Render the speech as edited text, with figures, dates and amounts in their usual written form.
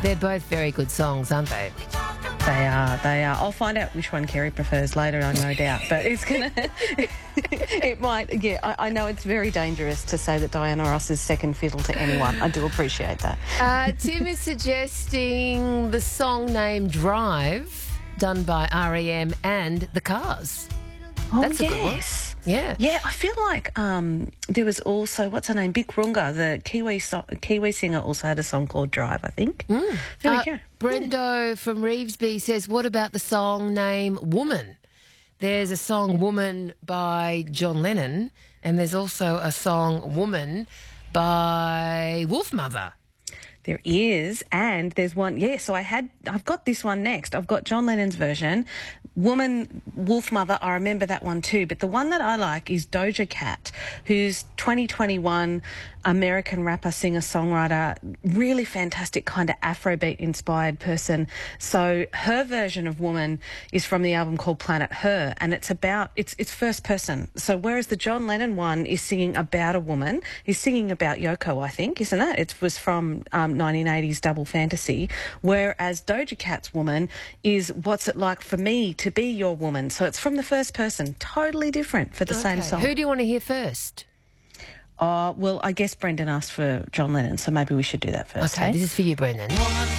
They're both very good songs, aren't they? They are. I'll find out which one Kerry prefers later, I no doubt. But it's going to... It might... Yeah, I know it's very dangerous to say that Diana Ross is second fiddle to anyone. I do appreciate that. Tim is suggesting the song name Drive, done by R.E.M. and The Cars. Oh, That's a good one. Yeah. Yeah, I feel like there was also, what's her name, Big Runga, the Kiwi singer, also had a song called Drive, I think. There we go. Brendo from Revesby says, what about the song name Woman? There's a song Woman by John Lennon, and there's also a song Woman by Wolfmother. There is, and there's one, so I've got this one next. I've got John Lennon's version. Woman, Wolfmother, I remember that one too, but the one that I like is Doja Cat, who's 2021 American rapper, singer, songwriter, really fantastic kind of Afrobeat inspired person. So her version of Woman is from the album called Planet Her, and it's first person. So whereas the John Lennon one is singing about a woman, he's singing about Yoko, I think, isn't it? It was from 1980s Double Fantasy, whereas Doja Cat's Woman is what's it like for me to be your woman. So it's from the first person, totally different for the same song. Who do you want to hear first? Well, I guess Brendan asked for John Lennon, so maybe we should do that first. Okay, this is for you, Brendan.